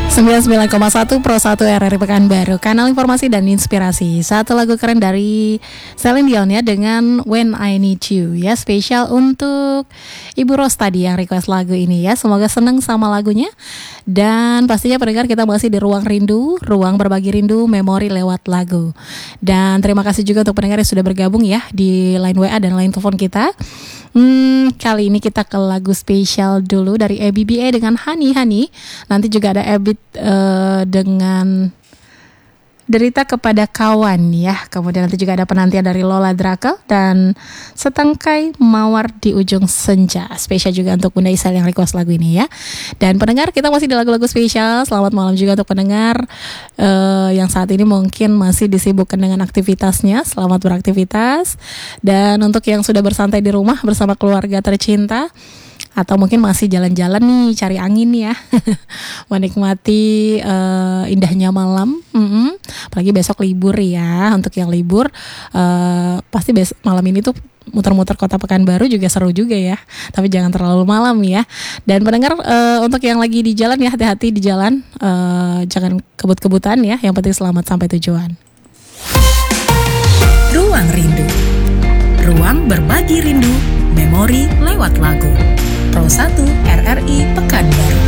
99,1 Pro 1 RRI Pekanbaru, kanal informasi dan inspirasi. Satu lagu keren dari Celine Dion ya, dengan When I Need You ya, spesial untuk Ibu Ros tadi yang request lagu ini ya. Semoga seneng sama lagunya. Dan pastinya pendengar, kita masih di Ruang Rindu, ruang berbagi rindu, memori lewat lagu. Dan terima kasih juga untuk pendengar yang sudah bergabung ya di line WA dan line telepon kita. Kali ini kita ke lagu spesial dulu dari ABBA dengan Honey Honey. Nanti juga ada Ebit dengan Derita Kepada Kawan ya. Kemudian nanti juga ada penantian dari Lola Drakel dan Setangkai Mawar di Ujung Senja. Spesial juga untuk Bunda Isel yang request lagu ini ya. Dan pendengar, kita masih di lagu-lagu spesial. Selamat malam juga untuk pendengar yang saat ini mungkin masih disibukkan dengan aktivitasnya. Selamat beraktivitas. Dan untuk yang sudah bersantai di rumah bersama keluarga tercinta, atau mungkin masih jalan-jalan nih, cari angin ya, menikmati indahnya malam. Apalagi besok libur ya. Untuk yang libur, pasti malam ini tuh muter-muter kota Pekanbaru juga seru juga ya. Tapi jangan terlalu malam ya. Dan pendengar, untuk yang lagi di jalan ya, hati-hati di jalan, jangan kebut-kebutan ya. Yang penting selamat sampai tujuan. Ruang Rindu, ruang berbagi rindu, memori lewat lagu. Pro 1 RRI Pekanbaru.